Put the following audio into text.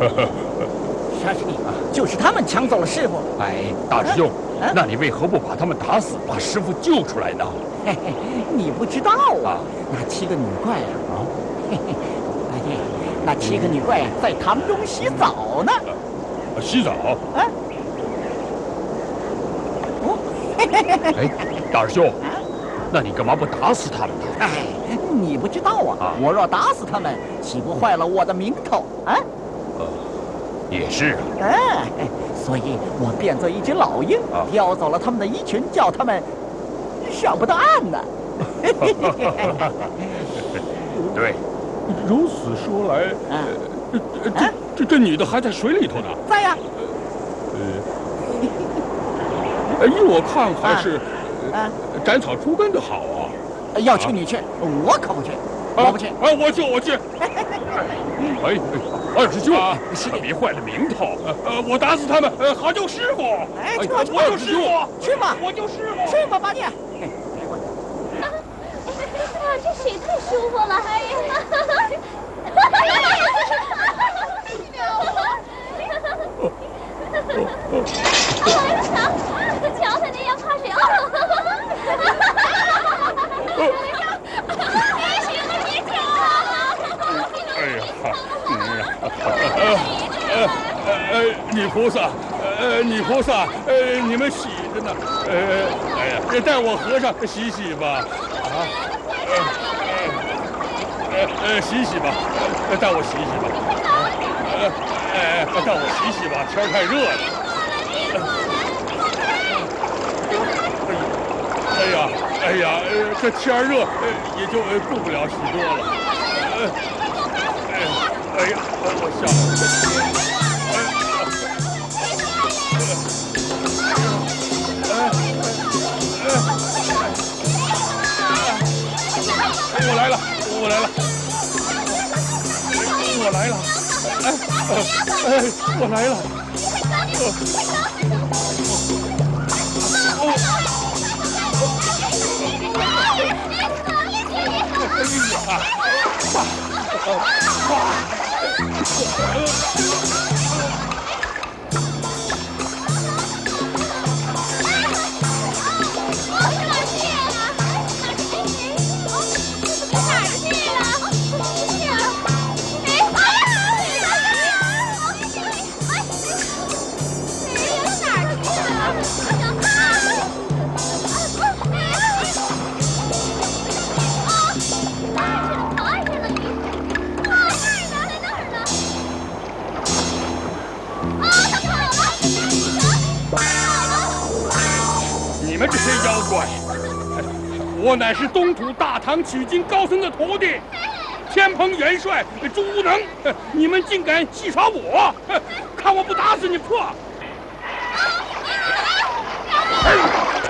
沙师弟，就是他们抢走了师傅。 哎，大师兄，那你为何不把他们打死，把师傅救出来呢？ 嘿嘿，你不知道啊，那7个女怪啊，嘿嘿，哎，那7个女怪在塘中洗澡呢。 洗澡？ 啊？哦，嘿嘿嘿嘿。 哎，大师兄，那你干嘛不打死他们呢？ 哎，你不知道啊，我若打死他们，岂不坏了我的名头啊？ 也是啊。 哎，所以我变作一只老鹰，叼走了他们的衣裙，叫他们上不到岸呢。 对， 如此说来，这女的还在水里头呢。 在呀。 依我看还是斩草除根的好啊。 要去你去，我可不去，我不去。 我去。哎，师兄，可别坏了名头。我打死他们，好救师傅。 哎， 我救师傅， 去吧， 我救师傅， 去吧，八戒。 这水太舒服了，哎呀！瞧他那样怕水哦！别学了，别跳了！女菩萨，你们洗着呢。带我和尚洗洗吧。洗洗吧，带我洗洗吧。带我洗洗吧，天太热了。哎呀，这天热，也就顾不了许多了。哎呀，我下我来了。我来了！你们这些妖怪，我乃是东土大唐取经高僧的徒弟，天蓬元帅朱无能，你们竟敢戏耍我，看我不打死你破！